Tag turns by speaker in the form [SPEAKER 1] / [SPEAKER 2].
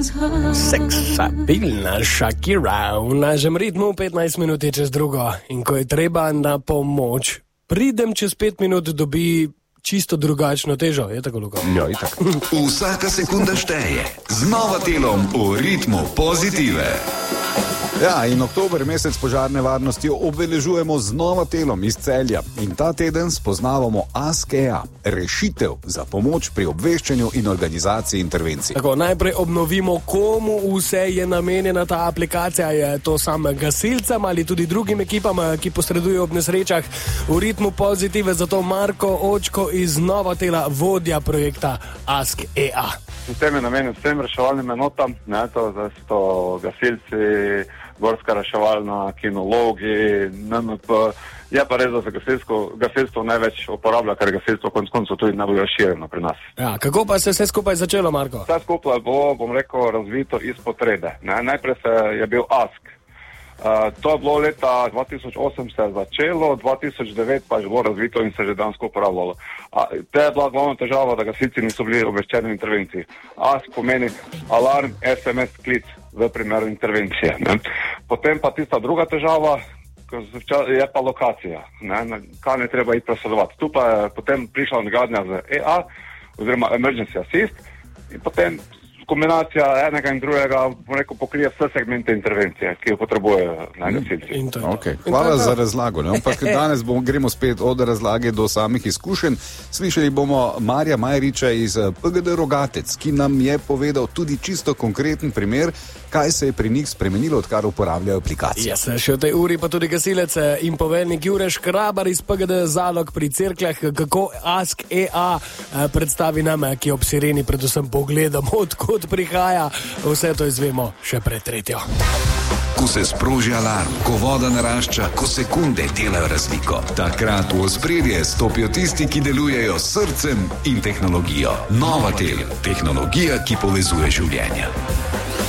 [SPEAKER 1] Seksabilna Shakira v našem ritmu 15 minut je čez drugo in ko je treba na pomoč, pridem čez 5 minut, dobi čisto drugačno težo, je tako, Luka?
[SPEAKER 2] Ja, itak.
[SPEAKER 3] Vsaka sekunda šteje, z Novatelom v ritmu pozitive.
[SPEAKER 2] Ja, in oktober, mesec požarne varnosti, obeležujemo z Novatelom iz Celja. In ta teden spoznavamo Ask.ea, rešitev za pomoč pri obveščanju in organizaciji intervencij.
[SPEAKER 1] Tako, najprej obnovimo, komu vse je namenjena ta aplikacija. Je to samo gasilcem ali tudi drugim ekipam, ki posredujejo ob nesrečah v ritmu pozitive. Zato Marko Očko iz Novatela, vodja projekta Ask.ea.
[SPEAKER 4] Sistem je namenjen vsem reševalnim enotam, to gasilci, gorska reševalna, kinologi, NMP. Je pa res, da se gasilstvo največ uporablja, ker gasilstvo konec koncev tudi najbolj razširjeno pri nas.
[SPEAKER 1] Ja, kako pa se vse skupaj začelo, Marko?
[SPEAKER 4] Vse skupaj bo, razvito iz potrebe. Najprej je bil Ask. To je bilo leta 2008 se je začelo, 2009 pa je bilo razvito in se že danes uporabljalo. To je bila glavna težava, da gasilci niso bili obveščeni v intervenciji. Ask pomeni alarm, SMS klic v primeru intervencije. Potem pa tista druga težava je pa lokacija. Kaj ne treba iti presledovati. Tu pa je potem prišla nadgradnja z EA oziroma Emergency Assist in potem kombinacija enega in drugega pokrije vse segmente intervencije, ki jo potrebujejo gasilci.
[SPEAKER 2] Okay. Hvala za razlago. Ampak danes gremo spet od razlage do samih izkušenj. Slišali bomo Marja Majriča iz PGD Rogatec, ki nam je povedal tudi čisto konkreten primer, kaj se je pri njih spremenilo, odkar uporabljajo aplikacijo.
[SPEAKER 1] Še v tej uri pa tudi gasilec in poveljnik Jure Škrabar iz PGD Zalog pri Cerkljah, kako Ask.ea predstavi nam, ki ob sireni predvsem pogledamo, odkot prihaja. Vse to izvemo še pred 3.
[SPEAKER 3] Ko se sproži alarm, ko voda narašča, ko sekunde delajo razliko, takrat v ospredje stopijo tisti, ki delujejo s srcem in tehnologijo. Novatel, tehnologija, ki povezuje življenja.